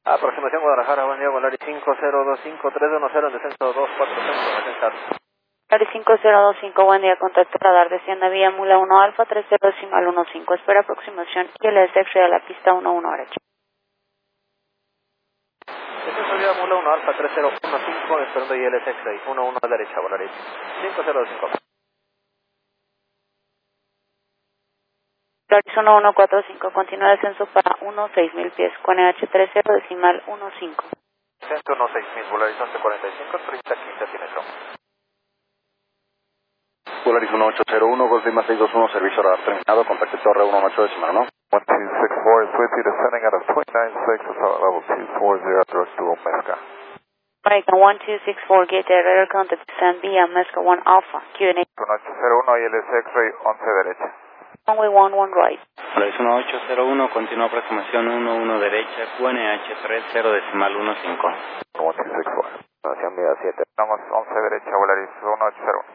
Aproximación Guadalajara, buen día, Volaris 5025310 en descenso 245, descenso. Volaris 5025, buen día, contacto radar, descienda vía Mula 1 Alfa 30 decimal 15, espera aproximación ILS X-ray a la pista 11 derecha. Descenso vía Mula 1 Alfa 3015, esperando ILS X-ray 11 a la derecha, Volaris 5025. Volaris 1145, continúa descenso para 16.000 pies, con EH 30 decimal 15. Centro 16.000, Volaris 1145, 3015 Cimetro. Volaris 1801, Golf Lima 621, servicio radar terminado, contacto torre 18 decimal, ¿no? 1264 is with you, descending out of 296, assault level 240, direct to Omega. American 1264, gate radar contact, descend vía Mesca 1 Alpha, Q&A. 1801 ILS X-ray 11 derecha. Runway 11 right. Volaris 1801, continúa aproximación 11 derecha, QNH 30 decimal 15. 1264. Nación vía 7. Estamos 11 derecha, Volaris 1801.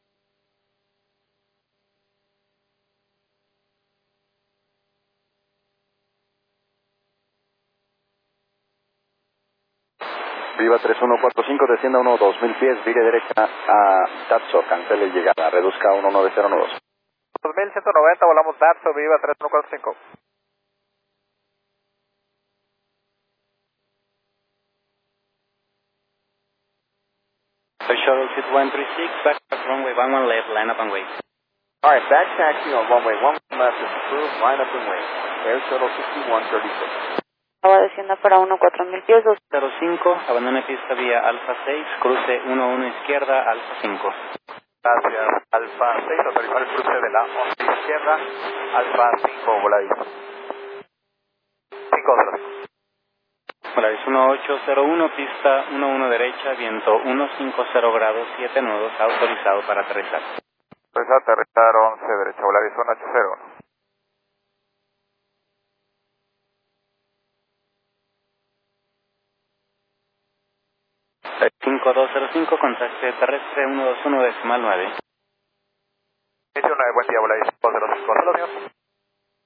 Viva 3145, descienda 2000 pies, vire derecha a Tatso, cancele llegada, reduzca 19012. 2190, volamos Datso, Viva 3145. Shuttle 2136, back runway 11 left, line up and wait. Alright, back taxi on runway 11 left is approved, line up and wait. Air Shuttle 6136. Ahora descienda para 14000 pies, 05, abandone pista vía Alfa 6, cruce 11 izquierda, Alfa 5. Gracias, Alfa 6, autorizar el cruce de la 11 izquierda, Alfa 5, Volaris 5. Volaris 1801, pista 11 derecha, viento 150 grados, 7 nudos, autorizado para aterrizar. Pues aterrizar 11 derecha, Volaris 1801. Volaris 5205, contacte terrestre 121 decimal 9. 19, buen día, Volaris 505, saludos.